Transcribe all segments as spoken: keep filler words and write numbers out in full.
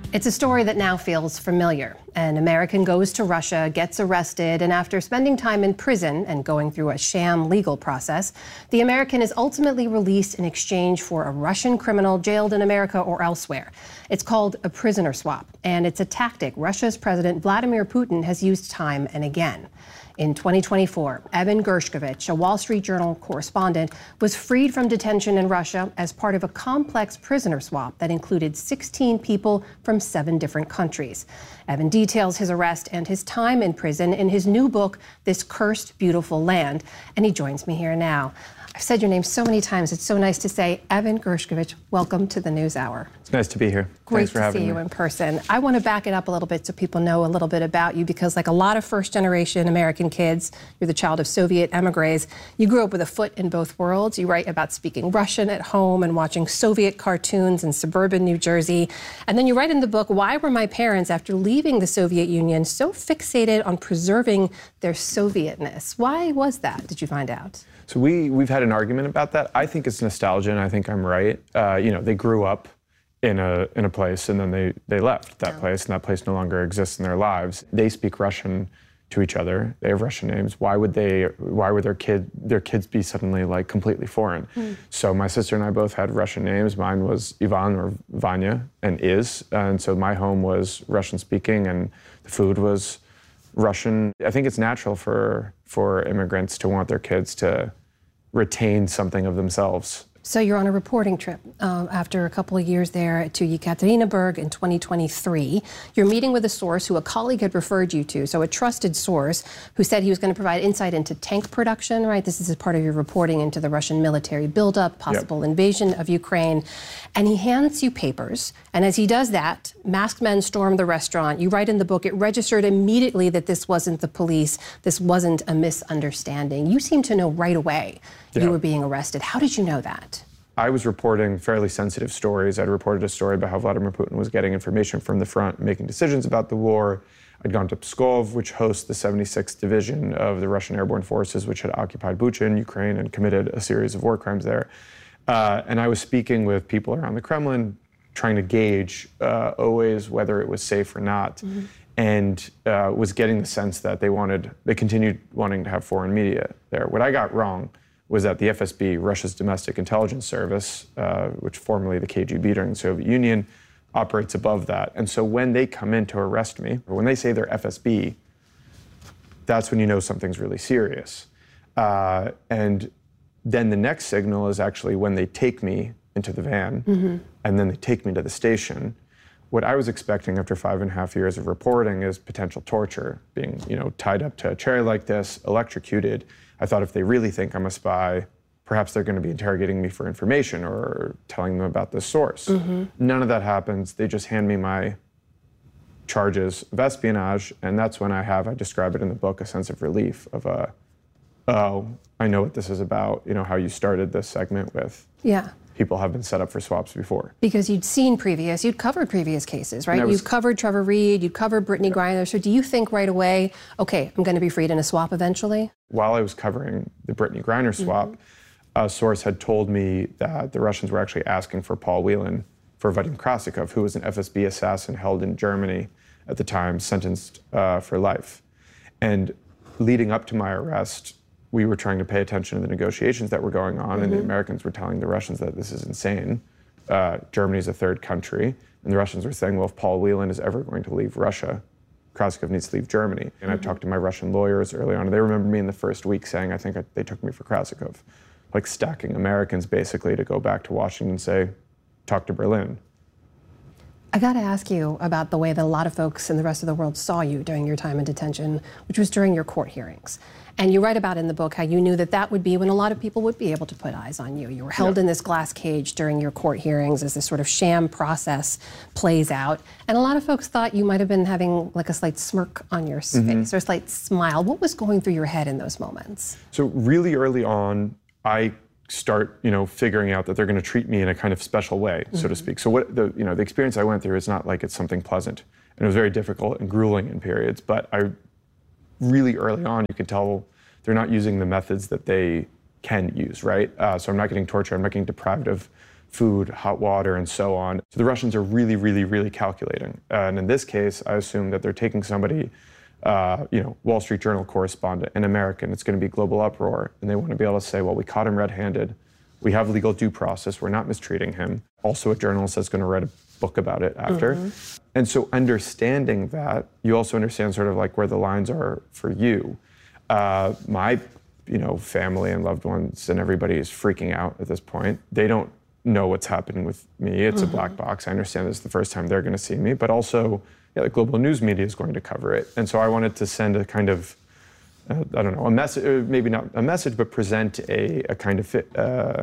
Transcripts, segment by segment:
It's a story that now feels familiar. An American goes to Russia, gets arrested, and after spending time in prison and going through a sham legal process, the American is ultimately released in exchange for a Russian criminal jailed in America or elsewhere. It's called a prisoner swap, and it's a tactic Russia's President Vladimir Putin has used time and again. In twenty twenty-four, Evan Gershkovich, a Wall Street Journal correspondent, was freed from detention in Russia as part of a complex prisoner swap that included sixteen people from seven different countries. Evan details his arrest and his time in prison in his new book, This Cursed Beautiful Land, and he joins me here now. I've said your name so many times, it's so nice to say. Evan Gershkovich, welcome to the NewsHour. It's nice to be here. Great Thanks for to having see me. you in person. I want to back it up a little bit so people know a little bit about you, because like a lot of first-generation American kids, you're the child of Soviet emigres. You grew up with a foot in both worlds. You write about speaking Russian at home and watching Soviet cartoons in suburban New Jersey. And then you write in the book, why were my parents, after leaving the Soviet Union, so fixated on preserving their Sovietness? Why was that, did you find out? So we, we've had an argument about that. I think it's nostalgia, and I think I'm right. Uh, you know, they grew up in a in a place, and then they, they left that yeah. place, and that place no longer exists in their lives. They speak Russian to each other. They have Russian names. Why would they? Why would their kid their kids be suddenly like completely foreign? Mm. So my sister and I both had Russian names. Mine was Ivan or Vanya, and is, and so my home was Russian speaking, and the food was Russian. I think it's natural for for immigrants to want their kids to retain something of themselves. So you're on a reporting trip um, after a couple of years there to Yekaterinburg in twenty twenty-three. You're meeting with a source who a colleague had referred you to, so a trusted source who said he was going to provide insight into tank production, right? This is part of your reporting into the Russian military buildup, possible yep. invasion of Ukraine. And he hands you papers. And as he does that, masked men storm the restaurant. You write in the book, it registered immediately that this wasn't the police. This wasn't a misunderstanding. You seem to know right away yeah. you were being arrested. How did you know that? I was reporting fairly sensitive stories. I'd reported a story about how Vladimir Putin was getting information from the front, making decisions about the war. I'd gone to Pskov, which hosts the seventy-sixth Division of the Russian Airborne Forces, which had occupied Bucha in Ukraine and committed a series of war crimes there. Uh, and I was speaking with people around the Kremlin, trying to gauge uh, always whether it was safe or not, mm-hmm. and uh, was getting the sense that they wanted, they continued wanting to have foreign media there. What I got wrong was that the F S B, Russia's domestic intelligence service, uh, which formerly the K G B during the Soviet Union, operates above that. And so when they come in to arrest me, or when they say they're F S B, that's when you know something's really serious. Uh, and then the next signal is actually when they take me into the van, mm-hmm. and then they take me to the station. What I was expecting after five and a half years of reporting is potential torture, being, you know, tied up to a chair like this, electrocuted. I thought if they really think I'm a spy, perhaps they're going to be interrogating me for information or telling them about the source. Mm-hmm. None of that happens. They just hand me my charges of espionage, and that's when I have, I describe it in the book, a sense of relief of a, oh, I know what this is about, you know, how you started this segment with. Yeah. People have been set up for swaps before. Because you'd seen previous, you'd covered previous cases, right? Was, you've covered Trevor Reed, you'd covered Brittany yeah. Griner. So do you think right away, okay, I'm going to be freed in a swap eventually? While I was covering the Brittany Griner swap, mm-hmm. a source had told me that the Russians were actually asking for Paul Whelan for Vadim Krasikov, who was an F S B assassin held in Germany at the time, sentenced uh, for life. And leading up to my arrest, we were trying to pay attention to the negotiations that were going on, mm-hmm. and the Americans were telling the Russians that this is insane. Uh, Germany's a third country, and the Russians were saying, well, if Paul Whelan is ever going to leave Russia, Krasikov needs to leave Germany. And mm-hmm. I talked to my Russian lawyers early on, and they remember me in the first week saying, I think I, they took me for Krasikov, like stacking Americans basically to go back to Washington and say, talk to Berlin. I got to ask you about the way that a lot of folks in the rest of the world saw you during your time in detention, which was during your court hearings. And you write about in the book how you knew that that would be when a lot of people would be able to put eyes on you. You were held yeah. in this glass cage during your court hearings as this sort of sham process plays out. And a lot of folks thought you might have been having like a slight smirk on your mm-hmm. face or a slight smile. What was going through your head in those moments? So really early on, I start, you know, figuring out that they're going to treat me in a kind of special way, mm-hmm. so to speak. So what the, you know, the experience I went through is not like it's something pleasant, and it was very difficult and grueling in periods. But I really early on, you could tell they're not using the methods that they can use, right? Uh, so I'm not getting tortured. I'm not getting deprived of food, hot water, and so on. So the Russians are really, really, really calculating. And in this case, I assume that they're taking somebody, uh, you know, Wall Street Journal correspondent, an American, it's going to be global uproar, and they want to be able to say, well, we caught him red-handed. We have legal due process. We're not mistreating him. Also, a journalist that's going to write a book about it after. Mm-hmm. And so understanding that, you also understand sort of like where the lines are for you. Uh, my, you know, family and loved ones and everybody is freaking out at this point. They don't know what's happening with me. It's mm-hmm. a black box. I understand this is the first time they're going to see me, but also yeah, the global news media is going to cover it. And so I wanted to send a kind of, uh, I don't know, a message, maybe not a message, but present a, a kind of fit, uh,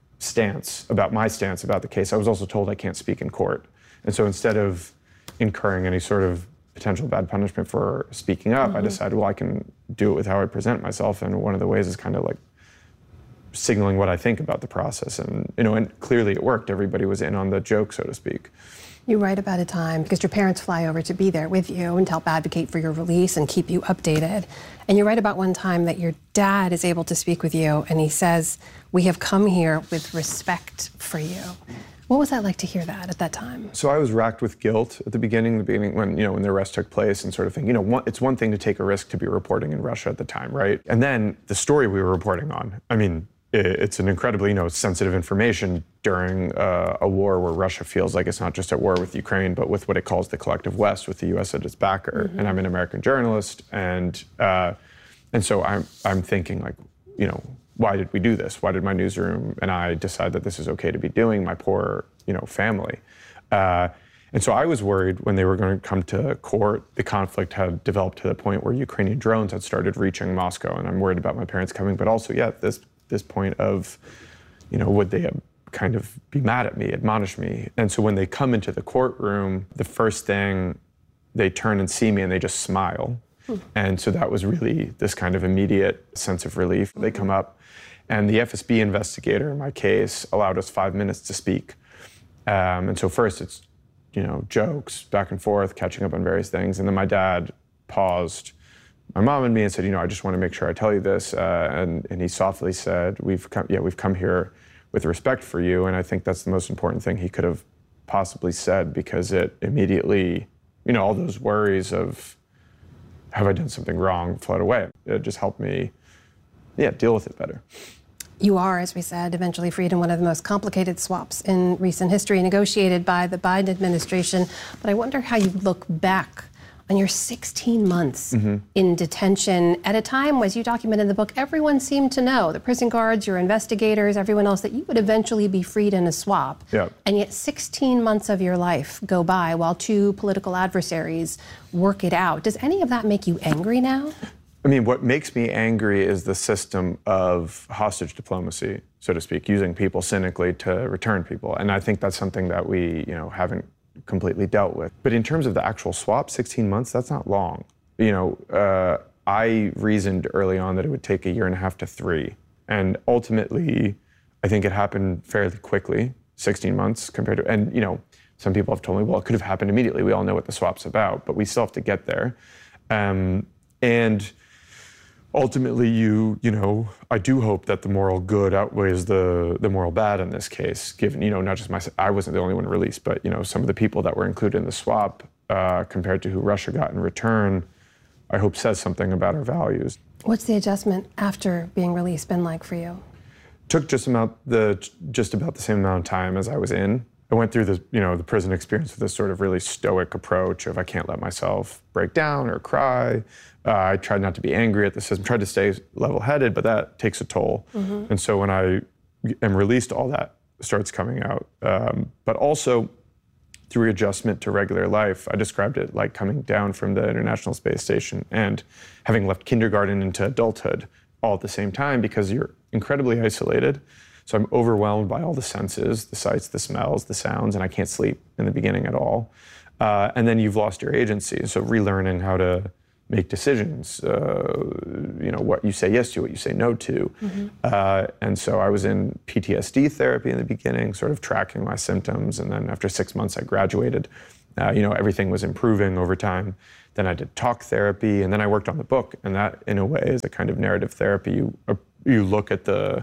stance about my stance about the case. I was also told I can't speak in court. And so instead of incurring any sort of potential bad punishment for speaking up, mm-hmm. I decided, well, I can do it with how I present myself. And one of the ways is kind of like signaling what I think about the process. And, you know, and clearly it worked. Everybody was in on the joke, so to speak. You write about a time, because your parents fly over to be there with you and to help advocate for your release and keep you updated. And you write about one time that your dad is able to speak with you, and he says, we have come here with respect for you. What was that like to hear that at that time? So I was racked with guilt at the beginning, the beginning when, you know, when the arrest took place and sort of thing, you know, one, it's one thing to take a risk to be reporting in Russia at the time, right? And then the story we were reporting on, I mean, it's an incredibly, you know, sensitive information during uh, a war where Russia feels like it's not just at war with Ukraine, but with what it calls the collective West, with the U S as its backer. Mm-hmm. And I'm an American journalist, and uh, and so I'm I'm thinking like, you know, why did we do this? Why did my newsroom and I decide that this is okay to be doing? My poor, you know, family. Uh, and so I was worried when they were going to come to court. The conflict had developed to the point where Ukrainian drones had started reaching Moscow, and I'm worried about my parents coming. But also, yeah, this. this point of, you know, would they kind of be mad at me, admonish me? And so when they come into the courtroom, the first thing, they turn and see me and they just smile. Hmm. And so that was really this kind of immediate sense of relief. They come up, and the F S B investigator in my case allowed us five minutes to speak. Um, and so first it's, you know, jokes back and forth, catching up on various things. And then my dad paused my mom and me and said, you know, I just want to make sure I tell you this. Uh, and, and he softly said, we've come, yeah, we've come here with respect for you. And I think that's the most important thing he could have possibly said, because it immediately, you know, all those worries of, have I done something wrong, fled away. It just helped me, yeah, deal with it better. You are, as we said, eventually freed in one of the most complicated swaps in recent history, negotiated by the Biden administration. But I wonder how you look back on your sixteen months mm-hmm. in detention at a time, as you document in the book, everyone seemed to know, the prison guards, your investigators, everyone else, that you would eventually be freed in a swap. Yeah. And yet sixteen months of your life go by while two political adversaries work it out. Does any of that make you angry now? I mean, what makes me angry is the system of hostage diplomacy, so to speak, using people cynically to return people. And I think that's something that we, you know, haven't completely dealt with. But in terms of the actual swap, sixteen months, that's not long. You know, uh, I reasoned early on that it would take a year and a half to three. And ultimately, I think it happened fairly quickly, sixteen months compared to, and you know, some people have told me, well, it could have happened immediately. We all know what the swap's about, but we still have to get there. Um, and ultimately, you you know, I do hope that the moral good outweighs the the moral bad in this case, given, you know, not just my, I wasn't the only one released, but, you know, some of the people that were included in the swap uh, compared to who Russia got in return, I hope says something about our values. What's the adjustment after being released been like for you? Took just about the just about the same amount of time as I was in. I went through the, you know, the prison experience with this sort of really stoic approach of I can't let myself break down or cry. Uh, I tried not to be angry at the system, tried to stay level-headed, but that takes a toll. Mm-hmm. And so when I am released, all that starts coming out. Um, but also through adjustment to regular life, I described it like coming down from the International Space Station and having left kindergarten into adulthood all at the same time, because you're incredibly isolated. So I'm overwhelmed by all the senses, the sights, the smells, the sounds, and I can't sleep in the beginning at all. Uh, and then you've lost your agency. So relearning how to make decisions, uh, you know, what you say yes to, what you say no to. Mm-hmm. Uh, and so I was in P T S D therapy in the beginning, sort of tracking my symptoms. And then after six months, I graduated. Uh, you know, everything was improving over time. Then I did talk therapy, and then I worked on the book. And that, in a way, is a kind of narrative therapy. You, uh, you look at the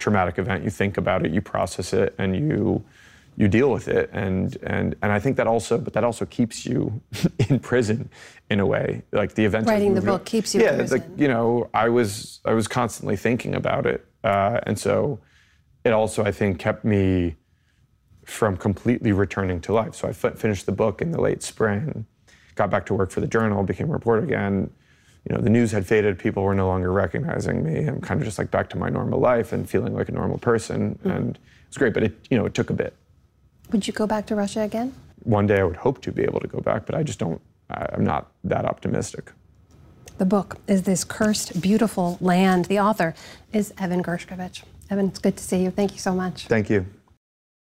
traumatic event. You think about it, you process it, and you you deal with it. And and and I think that also, but that also keeps you in prison in a way. Like the event. Writing the book keeps you yeah, in prison. like, you know, I was I was constantly thinking about it, uh, and so it also, I think, kept me from completely returning to life. So I f- finished the book in the late spring, got back to work for the Journal, became a reporter again. You know, the news had faded, people were no longer recognizing me. I'm kind of just like back to my normal life and feeling like a normal person. Mm-hmm. And it was great, but it, you know, it took a bit. Would you go back to Russia again? One day I would hope to be able to go back, but I just don't, I, I'm not that optimistic. The book is This Cursed, Beautiful Land. The author is Evan Gershkovich. Evan, it's good to see you. Thank you so much. Thank you.